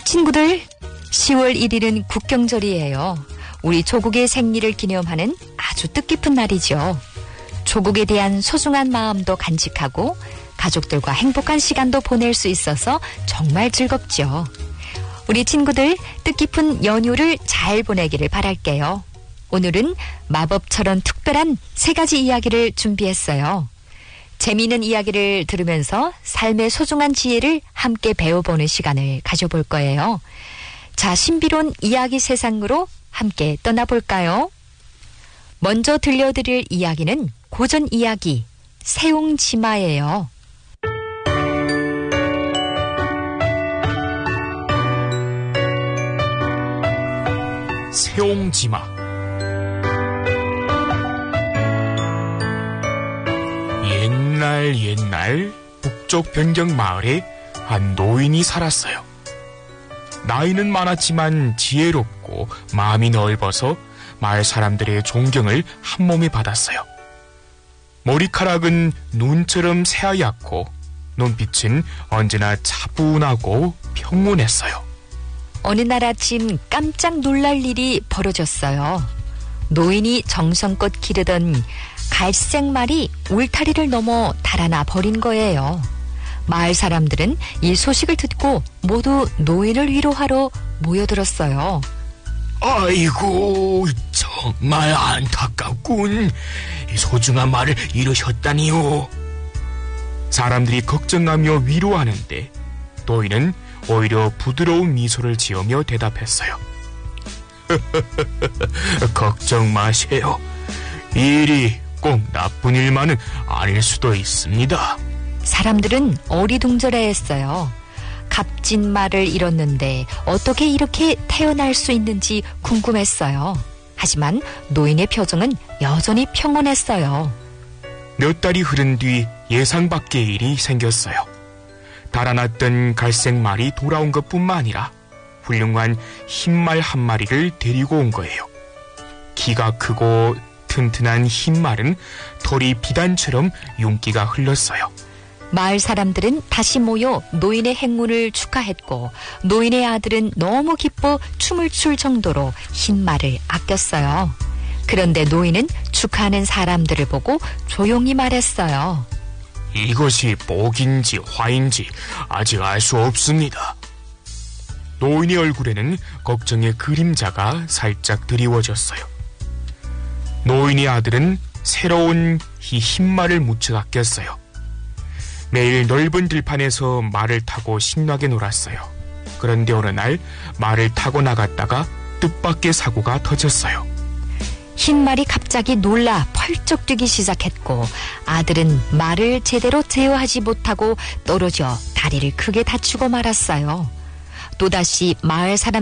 친구들, 10월 1일은 국경절이에요. 우리 조국의 생리를 기념하는 아주 뜻깊은 날이죠. 조국에 대한 소중한 마음도 간직하고 가족들과 행복한 시간도 보낼 수 있어서 정말 즐겁죠. 우리 친구들 뜻깊은 연휴를 잘 보내기를 바랄게요. 오늘은 마법처럼 특별한 3가지 이야기를 준비했어요. 재미있는 이야기를 들으면서 삶의 소중한 지혜를 함께 배워보는 시간을 가져볼 거예요. 자, 신비로운 이야기 세상으로 함께 떠나볼까요? 먼저 들려드릴 이야기는 고전 이야기 세옹지마예요. 세옹지마. 옛날 북쪽 변경 마을에 한 노인이 살았어요. 나이는 많았지만 지혜롭고 마음이 넓어서 마을 사람들의 존경을 한몸에 받았어요. 머리카락은 눈처럼 새하얗고 눈빛은 언제나 차분하고 평온했어요. 어느 날 아침 깜짝 놀랄 일이 벌어졌어요. 노인이 정성껏 기르던 갈색 말이 울타리를 넘어 달아나 버린 거예요. 마을 사람들은 이 소식을 듣고 모두 노인을 위로하러 모여들었어요. 아이고, 정말 안타깝군. 소중한 말을 잃으셨다니요. 사람들이 걱정하며 위로하는데 노인은 오히려 부드러운 미소를 지으며 대답했어요. 걱정 마세요. 이 일이 꼭 나쁜 일만은 아닐 수도 있습니다. 사람들은 어리둥절해했어요. 값진 말을 잃었는데 어떻게 이렇게 태어날 수 있는지 궁금했어요. 하지만 노인의 표정은 여전히 평온했어요. 몇 달이 흐른 뒤 예상 밖의 일이 생겼어요. 달아났던 갈색 말이 돌아온 것뿐만 아니라 훌륭한 흰말 한 마리를 데리고 온 거예요. 키가 크고 튼튼한 흰말은 털이 비단처럼 윤기가 흘렀어요. 마을 사람들은 다시 모여 노인의 행운을 축하했고 노인의 아들은 너무 기뻐 춤을 출 정도로 흰말을 아꼈어요. 그런데 노인은 축하하는 사람들을 보고 조용히 말했어요. 이것이 복인지 화인지 아직 알 수 없습니다. 노인의 얼굴에는 걱정의 그림자가 살짝 드리워졌어요. 노인의 아들은 새로운 이 흰말을 무척 아꼈어요. 매일 넓은 들판에서 말을 타고 신나게 놀았어요. 그런데 어느 날 말을 타고 나갔다가 뜻밖의 사고가 터졌어요. 흰말이 갑자기 놀라 펄쩍 뛰기 시작했고 아들은 말을 제대로 제어하지 못하고 떨어져 다리를 크게 다치고 말았어요. 또다시 마을 사람